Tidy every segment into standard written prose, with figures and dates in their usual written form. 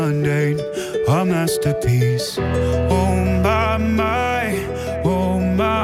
A masterpiece. Oh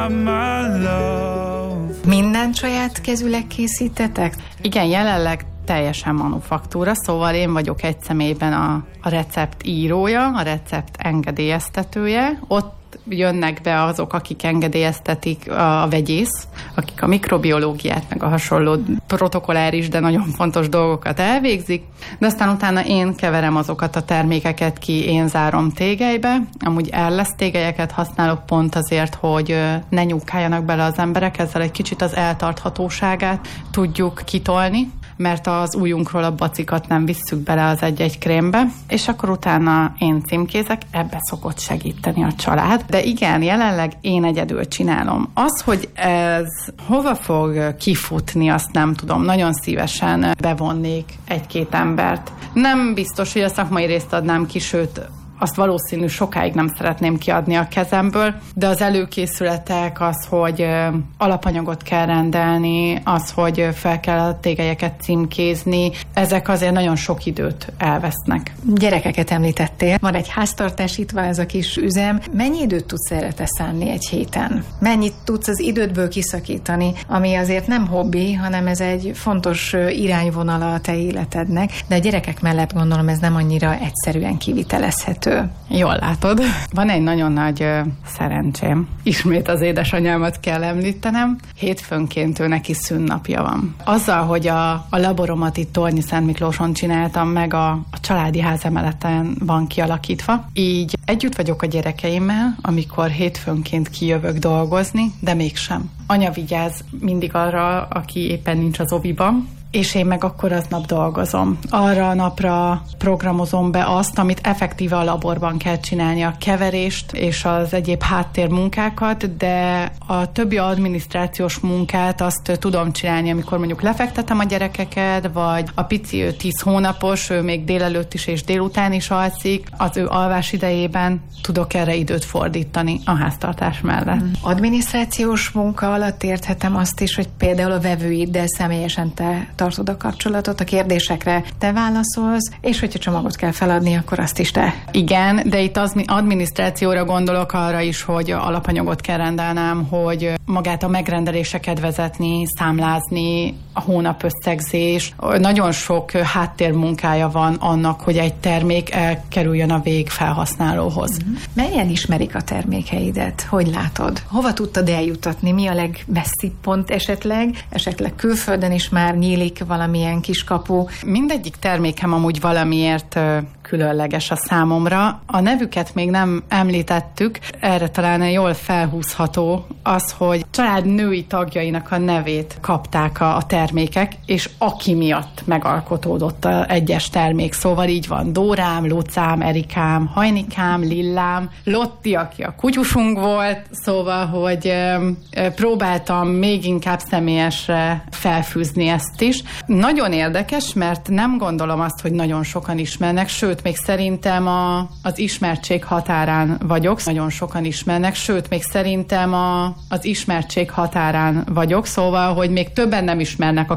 my love. Mindent saját kezüleg készítetek? Igen, jelenleg teljesen manufaktúra, szóval én vagyok egy személyben a recept írója, a recept engedélyeztetője. Ott jönnek be azok, akik engedélyeztetik, a vegyész, akik a mikrobiológiát, meg a hasonló protokolláris, de nagyon fontos dolgokat elvégzik, de aztán utána én keverem azokat a termékeket ki, én zárom tégelybe. Amúgy Erlesz tégelyeket használok pont azért, hogy ne nyúkáljanak bele az emberek, ezzel egy kicsit az eltarthatóságát tudjuk kitolni, mert az ujjunkról a bacikat nem visszük bele az egy-egy krémbe, és akkor utána én címkézek, ebbe szokott segíteni a család. De igen, jelenleg én egyedül csinálom. Az, hogy ez hova fog kifutni, azt nem tudom. Nagyon szívesen bevonnék egy-két embert. Nem biztos, hogy a szakmai részt adnám ki, sőt, azt valószínű sokáig nem szeretném kiadni a kezemből, de az előkészületek, az, hogy alapanyagot kell rendelni, az, hogy fel kell a tégelyeket címkézni, ezek azért nagyon sok időt elvesznek. Gyerekeket említettél, van egy háztartás, itt van ez a kis üzem. Mennyi időt tudsz erre te szánni egy héten? Mennyit tudsz az idődből kiszakítani, ami azért nem hobbi, hanem ez egy fontos irányvonala a te életednek, de a gyerekek mellett gondolom ez nem annyira egyszerűen kivitelezhető. Jól látod. Van egy nagyon nagy szerencsém. Ismét az édesanyámat kell említenem. Hétfőnként ő neki szünnapja van. Azzal, hogy a laboromat itt Tornyi Szent Miklóson csináltam meg, a családi házemeleten van kialakítva. Így együtt vagyok a gyerekeimmel, amikor hétfőnként kijövök dolgozni, de mégsem. Anya vigyáz mindig arra, aki éppen nincs az oviban, és én meg akkor aznap dolgozom. Arra a napra programozom be azt, amit effektíve a laborban kell csinálni, a keverést és az egyéb háttérmunkákat, de a többi adminisztrációs munkát azt tudom csinálni, amikor mondjuk lefektetem a gyerekeket, vagy a pici, ő 10 hónapos, ő még délelőtt is és délután is alszik, az ő alvás idejében tudok erre időt fordítani a háztartás mellett. Adminisztrációs munka alatt érthetem azt is, hogy például a vevőiddel személyesen te tartod a kapcsolatot, a kérdésekre te válaszolsz, és hogyha csomagot kell feladni, akkor azt is te. Igen, de itt az adminisztrációra gondolok arra is, hogy alapanyagot kell rendelnem, hogy magát a megrendeléseket vezetni, számlázni, a hónapösszegzés. Nagyon sok háttérmunkája van annak, hogy egy termék elkerüljön a végfelhasználóhoz. Mennyien ismerik a termékeidet? Hogy látod? Hova tudtad eljutatni? Mi a legmesszibb pont esetleg? Esetleg külföldön is már nyílik valamilyen kis kapu? Mindegyik termékem amúgy valamiért különleges a számomra. A nevüket még nem említettük, erre talán jól felhúzható az, hogy család női tagjainak a nevét kapták a termékek, és aki miatt megalkotódott a egyes termék. Szóval így van Dórám, Lucám, Erikám, Hajnikám, Lillám, Lotti, aki a kutyusunk volt, szóval, hogy próbáltam még inkább személyesre felfűzni ezt is. Nagyon érdekes, mert nem gondolom azt, hogy nagyon sokan ismernek, sőt, még szerintem az ismertség határán vagyok. Nagyon sokan ismernek, sőt, még szerintem az ismertség határán vagyok, szóval, hogy még többen nem ismernek a